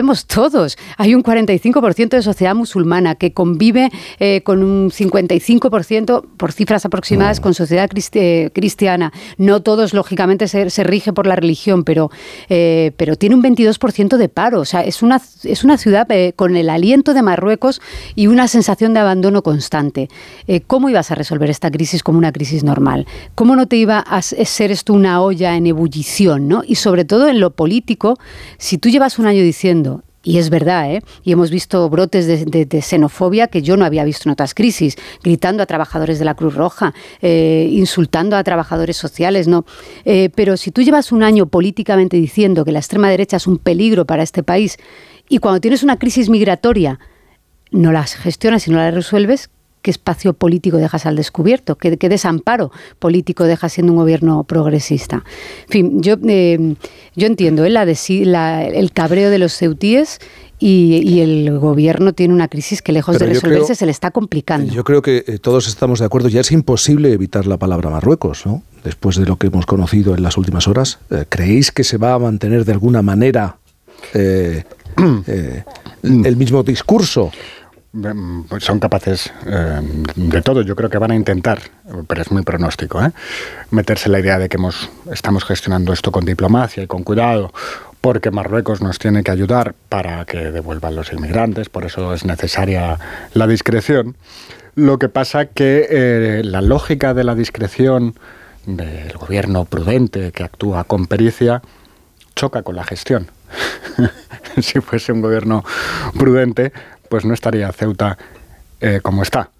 somos todos. Hay un 45% de sociedad musulmana que convive con un 55%, por cifras aproximadas, con sociedad cristiana. No todos, lógicamente, se rige por la religión, pero tiene un 22% de paro. O sea, es una ciudad con el aliento de Marruecos y una sensación de abandono constante. ¿Cómo ibas a resolver esta crisis como una crisis normal? ¿Cómo no te iba a ser esto una olla en ebullición, ¿no? Y sobre todo en lo político, si tú llevas un año diciendo, y es verdad, y hemos visto brotes de xenofobia que yo no había visto en otras crisis, gritando a trabajadores de la Cruz Roja, insultando a trabajadores sociales, ¿no? Pero si tú llevas un año políticamente diciendo que la extrema derecha es un peligro para este país, y cuando tienes una crisis migratoria no la gestionas y no la resuelves, ¿qué espacio político dejas al descubierto? ¿Qué desamparo político dejas siendo un gobierno progresista? En fin, yo entiendo el cabreo de los ceutíes y el gobierno tiene una crisis que lejos de resolverse se le está complicando. Yo creo que todos estamos de acuerdo. Ya es imposible evitar la palabra Marruecos, ¿no? Después de lo que hemos conocido en las últimas horas. ¿Creéis que se va a mantener de alguna manera el mismo discurso? Pues son capaces de todo. Yo creo que van a intentar, pero es muy pronóstico, meterse la idea de que estamos gestionando esto con diplomacia y con cuidado, porque Marruecos nos tiene que ayudar para que devuelvan los inmigrantes, por eso es necesaria la discreción. Lo que pasa que la lógica de la discreción del gobierno prudente que actúa con pericia choca con la gestión. Si fuese un gobierno prudente, pues no estaría Ceuta como está.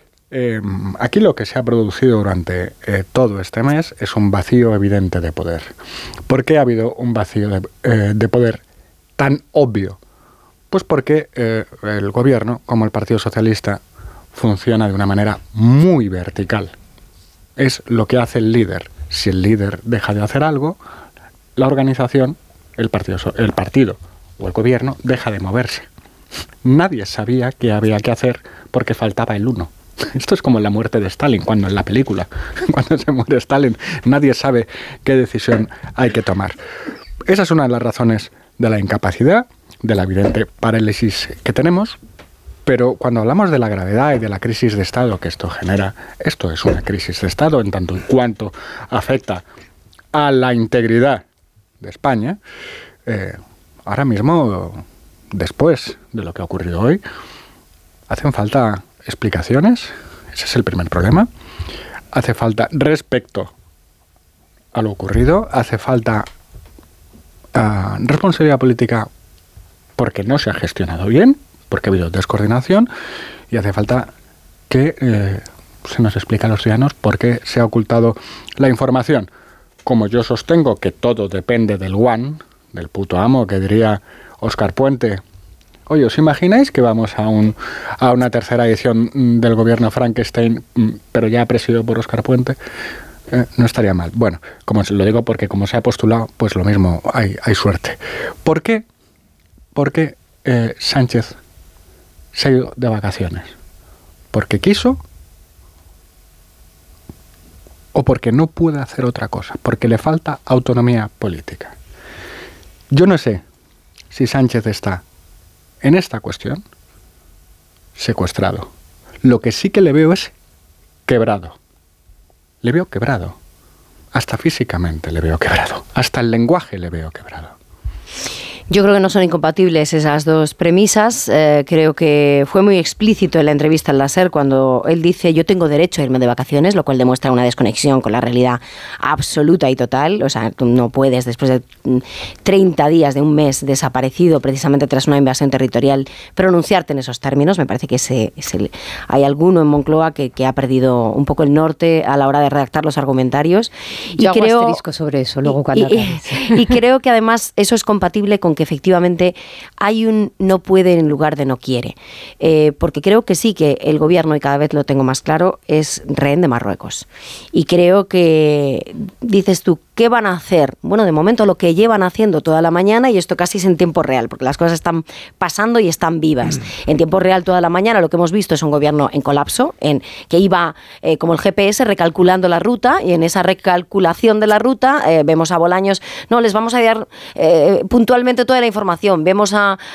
Aquí lo que se ha producido durante todo este mes es un vacío evidente de poder. ¿Por qué ha habido un vacío de poder tan obvio? Pues porque el gobierno, como el Partido Socialista, funciona de una manera muy vertical. Es lo que hace el líder. Si el líder deja de hacer algo, la organización, el partido o el gobierno deja de moverse. Nadie sabía qué había que hacer porque faltaba el uno. Esto es como la muerte de Stalin, cuando en la película, cuando se muere Stalin, nadie sabe qué decisión hay que tomar. Esa es una de las razones de la incapacidad, de la evidente parálisis que tenemos, pero cuando hablamos de la gravedad y de la crisis de Estado que esto genera, esto es una crisis de Estado en tanto y cuanto afecta a la integridad de España. Ahora mismo, después de lo que ha ocurrido hoy, hacen falta explicaciones, ese es el primer problema. Hace falta respecto a lo ocurrido, hace falta responsabilidad política porque no se ha gestionado bien, porque ha habido descoordinación, y hace falta que se nos explique a los ciudadanos por qué se ha ocultado la información. Como yo sostengo que todo depende del one, del puto amo, que diría Óscar Puente. Oye, ¿os imagináis que vamos a una tercera edición del gobierno Frankenstein, pero ya presidido por Óscar Puente? No estaría mal. Bueno, como lo digo porque como se ha postulado, pues lo mismo, hay suerte. ¿Por qué? Porque Sánchez se ha ido de vacaciones. ¿Porque quiso? ¿O porque no puede hacer otra cosa? Porque le falta autonomía política. Yo no sé si Sánchez está en esta cuestión secuestrado. Lo que sí que le veo es quebrado. Le veo quebrado. Hasta físicamente le veo quebrado. Hasta el lenguaje le veo quebrado. Yo creo que no son incompatibles esas dos premisas. Creo que fue muy explícito en la entrevista al SER cuando él dice: yo tengo derecho a irme de vacaciones, lo cual demuestra una desconexión con la realidad absoluta y total. O sea, tú no puedes, después de 30 días de un mes desaparecido precisamente tras una invasión territorial, pronunciarte en esos términos. Me parece que hay alguno en Moncloa que ha perdido un poco el norte a la hora de redactar los argumentarios. Yo hago asterisco sobre eso luego cuando y creo que además eso es compatible con que efectivamente hay un no puede en lugar de no quiere. Porque creo que sí que el gobierno, y cada vez lo tengo más claro, es rehén de Marruecos. Y creo que, dices tú, ¿qué van a hacer? Bueno, de momento lo que llevan haciendo toda la mañana, y esto casi es en tiempo real, porque las cosas están pasando y están vivas. En tiempo real toda la mañana lo que hemos visto es un gobierno en colapso, que iba como el GPS recalculando la ruta, y en esa recalculación de la ruta vemos a Bolaños, no, les vamos a dar puntualmente toda la información. Vemos a